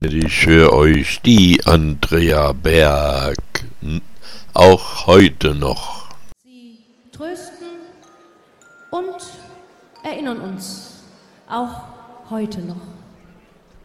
Ich höre euch, die Andrea Berg, auch heute noch. Sie trösten und erinnern uns, auch heute noch.